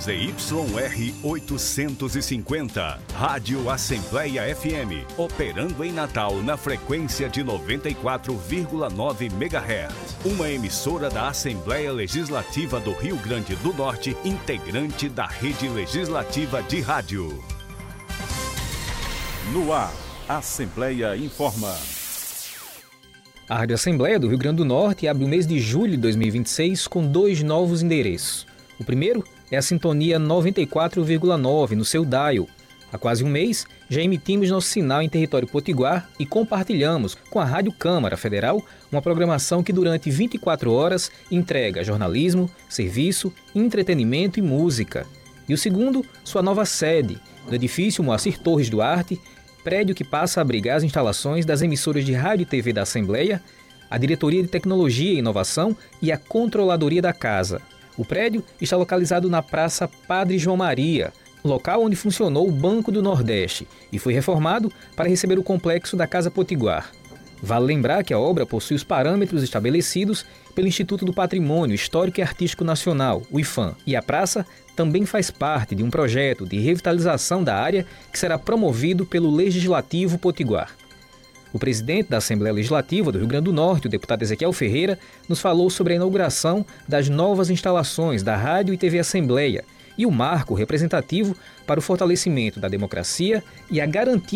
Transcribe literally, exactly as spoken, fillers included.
Z Y R oitocentos e cinquenta, Rádio Assembleia F M, operando em Natal na frequência de noventa e quatro vírgula nove megahertz. Uma emissora da Assembleia Legislativa do Rio Grande do Norte, integrante da Rede Legislativa de Rádio. No ar, Assembleia informa. A Rádio Assembleia do Rio Grande do Norte abre o mês de julho de dois mil e vinte e seis com dois novos endereços. O primeiro é a sintonia noventa e quatro vírgula nove no seu dial. Há quase um mês, já emitimos nosso sinal em território potiguar e compartilhamos com a Rádio Câmara Federal uma programação que durante vinte e quatro horas entrega jornalismo, serviço, entretenimento e música. E o segundo, sua nova sede, no edifício Moacir Torres Duarte, prédio que passa a abrigar as instalações das emissoras de rádio e T V da Assembleia, a Diretoria de Tecnologia e Inovação e a Controladoria da Casa. O prédio está localizado na Praça Padre João Maria, local onde funcionou o Banco do Nordeste, e foi reformado para receber o complexo da Casa Potiguar. Vale lembrar que a obra possui os parâmetros estabelecidos pelo Instituto do Patrimônio Histórico e Artístico Nacional, o IFAM, e a praça também faz parte de um projeto de revitalização da área que será promovido pelo Legislativo Potiguar. O presidente da Assembleia Legislativa do Rio Grande do Norte, o deputado Ezequiel Ferreira, nos falou sobre a inauguração das novas instalações da Rádio e T V Assembleia e o marco representativo para o fortalecimento da democracia e a garantia